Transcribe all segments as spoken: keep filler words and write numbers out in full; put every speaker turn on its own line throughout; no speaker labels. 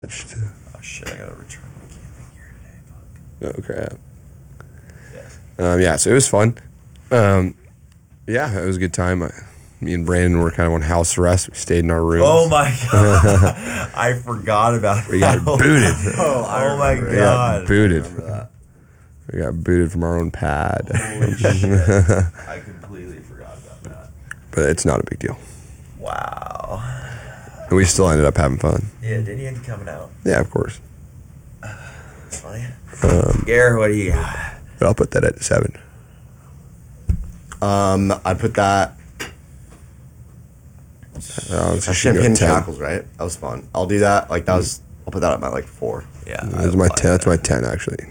Oh shit, I gotta return my camping gear today. Fuck.
Oh crap.
Yes.
Um, yeah, so it was fun. Um, yeah, it was a good time. I, me and Brandon were kind of on house arrest. We stayed in our room.
Oh my god. I forgot about
We
that.
got booted.
Oh, oh my
We
god.
got booted.
I remember that.
We got booted from our own pad.
Holy shit. I completely forgot about that.
But it's not a big deal.
Wow.
And we still ended up having fun.
Yeah, did he end up coming out?
Yeah, of course.
It's funny.
Um,
Gare, what do you got?
but I'll put that at seven.
Um, I put that.
Uh,
Uh, champagne and tackles, right? That was fun. I'll do that. Like that was. I'll put that at my like four.
Yeah.
That's my ten. That's my ten actually.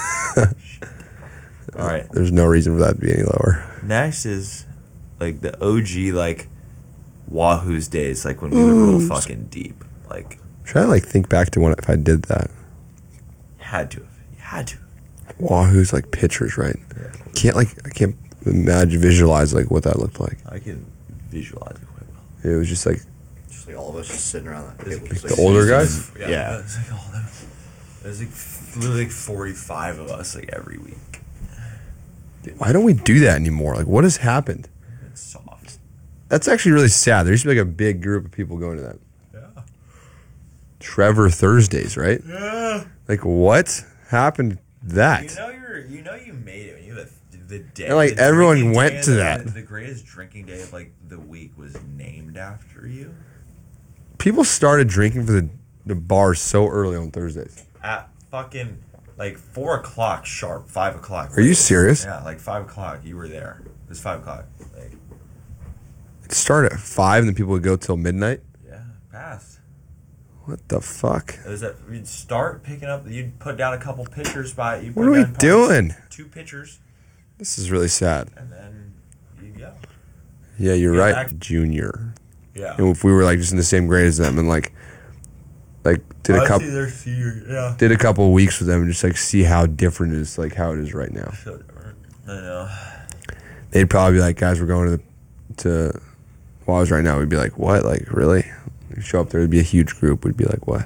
All right.
There's no reason for that to be any lower.
Next is like the O G like Wahoo's days, like when we were real fucking deep. Like
Try to like think back to when if I did that.
you had to have. You had to.
Wahoo's like pictures, right?
Yeah.
Can't like I can't imagine visualize like what that looked like.
I can visualize it quite well.
It was just like
Just like all of us just sitting around that table.
Like
just,
the
like,
older guys.
Yeah.
Yeah.
It was like all them. It was like literally like forty-five of us like every week.
Why don't we do that anymore? Like what has happened?
It's soft.
That's actually really sad. There used to be like a big group of people going to that.
Yeah.
Trevor Thursdays, right?
Yeah.
Like what happened to that?
You know you're. You know you made it. You the, the day.
And, like,
the
everyone
drinking
went
day
to
of
that.
The, the greatest drinking day of like the week was named after you.
People started drinking for the the bars so early on Thursdays.
At fucking like four o'clock sharp, five o'clock.
Are you serious?
Yeah, like five o'clock. You were there. It was five o'clock. Like
It started at five, and then people would go till midnight.
yeah, passed.
What the fuck?
It was that you'd start picking up. You'd put down a couple pitchers by. You
What are we doing?
Two pitchers,
This is really sad.
and then you go.
Yeah, you're
Yeah,
right,
back-
Junior.
Yeah.
And if we were like just in the same grade as them, and like, like did a couple
Their senior, yeah.
did a couple of weeks with them, and just like see how different it is, like how it is right now.
So different. I know.
They'd probably be like, guys, we're going to the to Waz right now. We'd be like, what? Like really? We'd show up there, it'd be a huge group. We'd be like, what?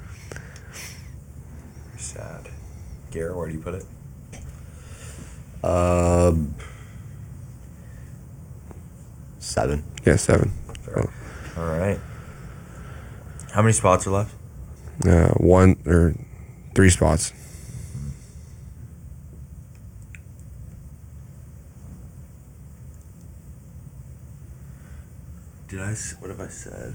Sad. Garrett, where do you put it?
Um, seven.
Yeah, seven.
Fair. All right. How many spots are left?
Uh, one or three spots.
Did I? s- What have I said?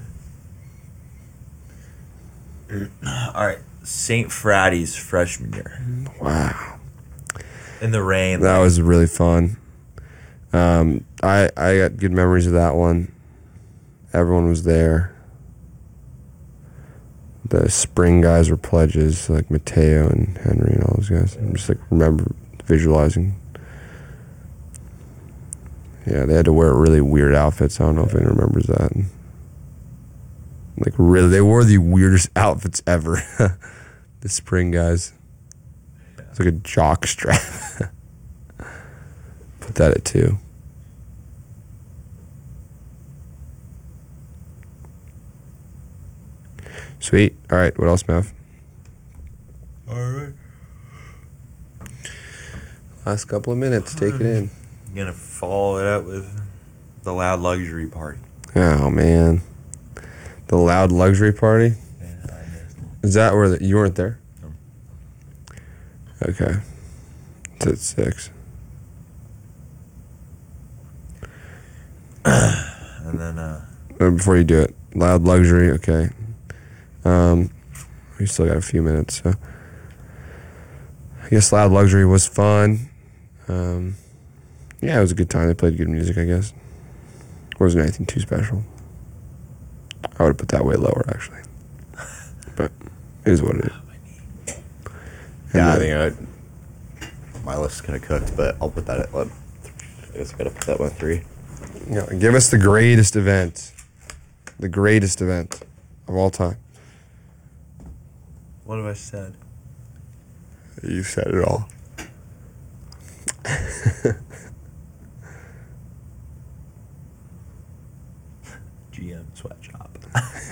All right. Saint Fratty's freshman year
Wow.
in the rain.
That
like,
was really fun. Um, I I got good memories of that one. Everyone was there. The spring guys were pledges, like Mateo and Henry and all those guys. I'm just like remember visualizing. Yeah, they had to wear really weird outfits. I don't know if anyone remembers that. Like really, they wore the weirdest outfits ever. The spring guys. It's like a jock strap. Put that at two. Sweet. All right. What else, Mav?
All right.
Last couple of minutes. Take it in.
I'm gonna follow it up with the loud luxury party.
Oh man, the loud luxury party.
Yeah, I missed it.
Is that where the, you weren't there?
No.
Okay. It's at six.
And then uh,
Uh, Before you do it, loud luxury. Okay. Um, we still got a few minutes, so I guess loud luxury was fun. Um, yeah, it was a good time. They played good music, I guess. Wasn't anything too special. I would have put that way lower, actually. But it is what it is.
Yeah, I
And,
think I, my list is kind of cooked, but I'll put that at. What, I guess I gotta put that one at three.
uh, yeah, give us the greatest event. The greatest event of all time.
what have I said?
You said it all.
G M sweatshop.